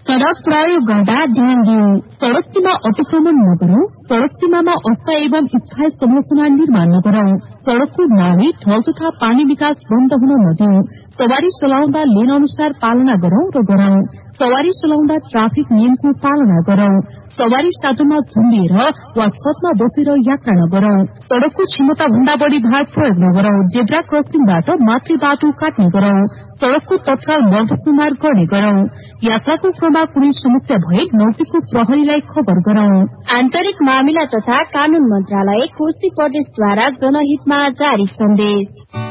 सड़क प्रयोग गर्दा ध्यान दिऊ। सड़क सीमा अतिक्रमण नगरौं। सड़क सीमामा अस्थायी एवं स्थायी संरचना निर्माण नगरौं। सड़कको नाली, ढल तथा पानी निकास बन्द हुन नदिऊ। सवारी चलाउँदा लेन अनुसार पालना गरौं र गराउँ। सवारी चलाउँदा ट्राफिक नियमको पालना गरौं। सवारी साधनमा झुन्डिएर वा छतमा बसेर यात्रा नगरौं। सड़कको क्षमता भन्दा बढ़ी भार प्रयोग नगरौं। जेब्रा क्रसिङबाट माथि बाटो काट्ने गरौं। सड़कको तत्काल मर्दतमार गर्ने गरौं। यात्राको क्रममा कुनै समस्या भए नजिकको प्रहरीलाई खबर गरौं। आन्तरिक मामिला तथा कानून मन्त्रालय कोशी प्रदेशद्वारा जनहितमा जारी सन्देश।